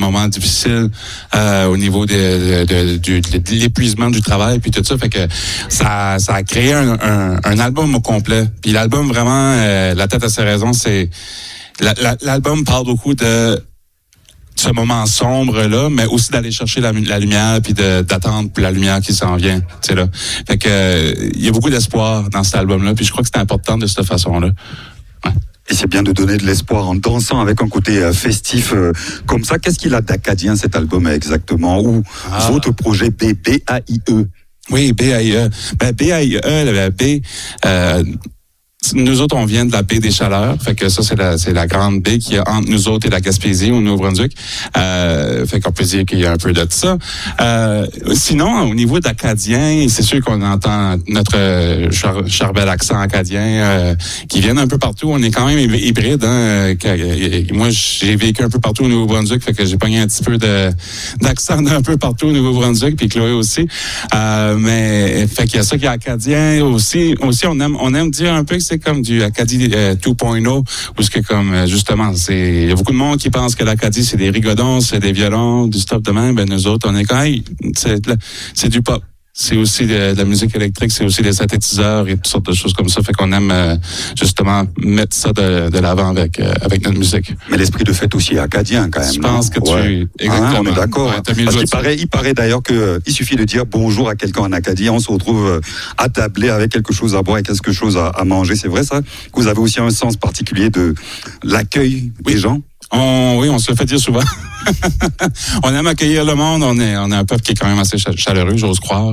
moments difficiles au niveau de l'épuisement du travail puis tout ça. Fait que ça a créé un album au complet. Puis l'album vraiment, la tête à ses raisons, c'est l'album parle beaucoup de ce moment sombre là, mais aussi d'aller chercher la lumière puis d'attendre pour la lumière qui s'en vient, tu sais là. Fait que il y a beaucoup d'espoir dans cet album là, puis je crois que c'est important de cette façon là. Ouais. Et c'est bien de donner de l'espoir en dansant avec un côté festif comme ça. Qu'est-ce qu'il a d'acadien cet album exactement, ou votre projet B-A-I-E? Oui, B-A-I-E. Ben B-A-I-E, la B. Nous autres, on vient de la baie des Chaleurs. Fait que ça, c'est la grande baie qui est entre nous autres et la Gaspésie au Nouveau-Brunswick. Fait qu'on peut dire qu'il y a un peu de ça. Sinon, au niveau d'Acadien, c'est sûr qu'on entend notre charbel accent acadien qui vient un peu partout. On est quand même hybride. Hein, moi, j'ai vécu un peu partout au Nouveau-Brunswick, fait que j'ai pogné un petit peu d'accent d'un peu partout au Nouveau-Brunswick, puis Chloé aussi. Mais fait qu'il y a ça qui est acadien aussi. Aussi, on aime dire un peu que c'est comme du Acadie 2.0, où c'est comme justement, il y a beaucoup de monde qui pense que l'Acadie c'est des rigodons, c'est des violons, du stuff de même. Ben nous autres, on est quand même, c'est du pop. C'est aussi de la musique électrique, c'est aussi des synthétiseurs et toutes sortes de choses comme ça. Fait qu'on aime justement mettre ça de l'avant avec notre musique. Mais l'esprit de fête aussi est acadien quand même. Je pense que exactement. On est d'accord. Ouais, parce qu'il paraît d'ailleurs qu'il suffit de dire bonjour à quelqu'un en Acadie, on se retrouve attablé avec quelque chose à boire et quelque chose à manger. C'est vrai ça? Que vous avez aussi un sens particulier de l'accueil des gens? Oui, on se le fait dire souvent. On aime accueillir le monde. On est un peuple qui est quand même assez chaleureux, j'ose croire.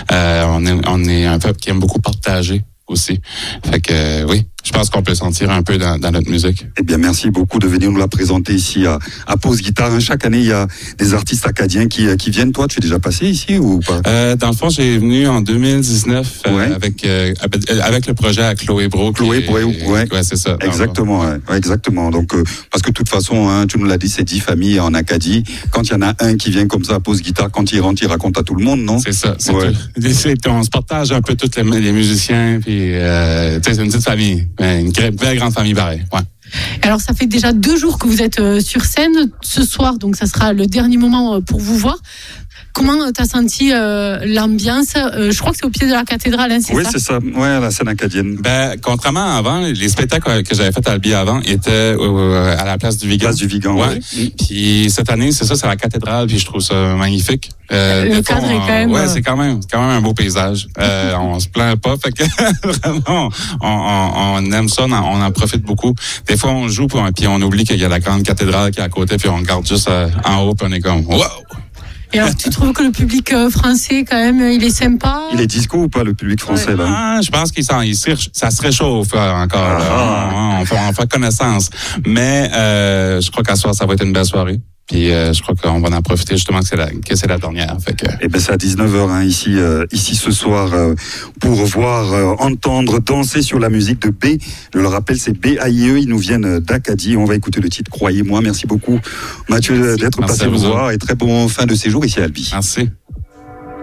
On est un peuple qui aime beaucoup partager aussi. Fait que oui, je pense qu'on peut le sentir un peu dans notre musique. Eh bien, merci beaucoup de venir nous la présenter ici à Pause Guitare. Chaque année, il y a des artistes acadiens qui viennent. Toi, tu es déjà passé ici ou pas? Dans le fond, j'ai venu en 2019 avec le projet à Chloé Bro. Ouais, c'est ça. Exactement, exactement. Donc, parce que de toute façon, hein, tu nous l'as dit, c'est 10 familles en Acadie. Quand il y en a un qui vient comme ça à Pause Guitare, quand il rentre, il raconte à tout le monde, non? C'est ça. On se partage un peu tous les musiciens, puis c'est une petite famille. Une belle grande famille pareil. Ouais. Alors ça fait déjà 2 jours que vous êtes sur scène ce soir, donc ça sera le dernier moment pour vous voir. Comment t'as senti l'ambiance? Je crois que c'est au pied de la cathédrale, hein, c'est ça? Oui, c'est ça. Ouais, à la scène acadienne. Ben, contrairement à avant, les spectacles que j'avais fait à Albi avant étaient à la place du Vigan. Place du Vigan, ouais. Puis cette année, c'est la cathédrale, puis je trouve ça magnifique. Le cadre est quand même. Ouais, c'est quand même un beau paysage. On se plaint pas, fait que vraiment, on aime ça, on en profite beaucoup. Des fois, on joue puis on oublie qu'il y a la grande cathédrale qui est à côté, puis on regarde juste en haut, puis on est comme wow. Et alors, tu trouves que le public français, quand même, il est sympa? Il est disco ou pas, le public français, là? Je pense ça se réchauffe encore. On fait connaissance. Mais je crois qu'à soir, ça va être une belle soirée. Puis je crois qu'on va en profiter justement que c'est la dernière. Fait que... Eh ben c'est à 19h hein, ici ce soir pour voir, entendre, danser sur la musique de B. Je le rappelle, c'est B-A-I-E. Ils nous viennent d'Acadie. On va écouter le titre, croyez-moi. Merci beaucoup Mathieu d'être passé vous voir et très bon fin de séjour ici à Albi. Merci.